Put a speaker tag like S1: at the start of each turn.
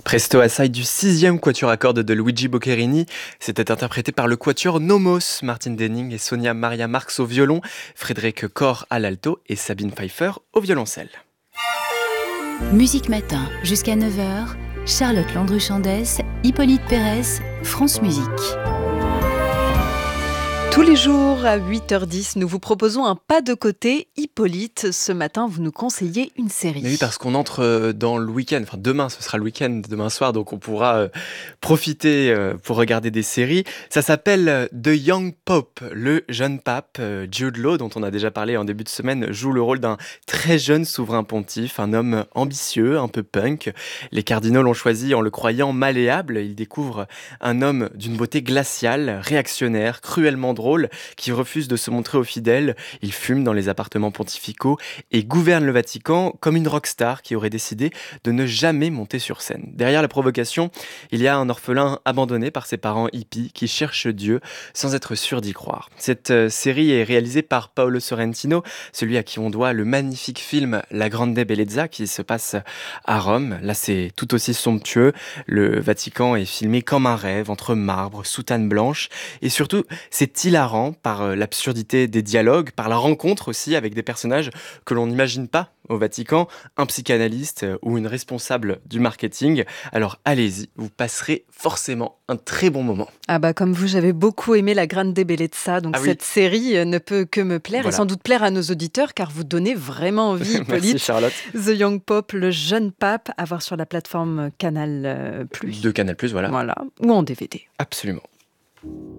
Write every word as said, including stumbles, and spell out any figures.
S1: Presto Assai du sixième quatuor à cordes de Luigi Boccherini. C'était interprété par le quatuor Nomos, Martin Denning et Sonia Maria Marx au violon, Frédéric Cor à l'alto et Sabine Pfeiffer au violoncelle.
S2: Musique Matin, jusqu'à neuf heures, Charlotte Landru-Chandès, Hippolyte Pérez, France Musique.
S3: Tous les jours à huit heures dix, nous vous proposons un pas de côté. Hippolyte, ce matin, vous nous conseillez une série.
S1: Mais oui, parce qu'on entre dans le week-end, enfin demain, ce sera le week-end, demain soir, donc on pourra euh, profiter euh, pour regarder des séries. Ça s'appelle The Young Pope, le jeune pape. Euh, Jude Law, dont on a déjà parlé en début de semaine, joue le rôle d'un très jeune souverain pontife, un homme ambitieux, un peu punk. Les cardinaux l'ont choisi en le croyant malléable. Il découvre un homme d'une beauté glaciale, réactionnaire, cruellement drôle, qui refuse de se montrer aux fidèles. Il fume dans les appartements pontificaux et gouverne le Vatican comme une rockstar qui aurait décidé de ne jamais monter sur scène. Derrière la provocation, il y a un orphelin abandonné par ses parents hippies qui cherche Dieu sans être sûr d'y croire. Cette euh, série est réalisée par Paolo Sorrentino, celui à qui on doit le magnifique film La Grande Bellezza qui se passe à Rome. Là, c'est tout aussi somptueux. Le Vatican est filmé comme un rêve, entre marbre, soutane blanche, et surtout, c'est hilarant par euh, l'absurdité des dialogues, par la rencontre aussi avec des personnages que l'on n'imagine pas au Vatican, un psychanalyste euh, ou une responsable du marketing. Alors allez-y, vous passerez forcément un très bon moment.
S3: Ah bah comme vous, j'avais beaucoup aimé La Grande Bellezza, donc
S1: Ah oui.
S3: cette série euh, ne peut que me plaire
S1: Voilà.
S3: et sans doute plaire à nos auditeurs car vous donnez vraiment envie, Hippolyte.
S1: Merci Charlotte.
S3: The Young Pope, le jeune pape, à voir sur la plateforme Canal+. euh, Plus.
S1: De Canal+, voilà.
S3: Voilà, ou en D V D.
S1: Absolument.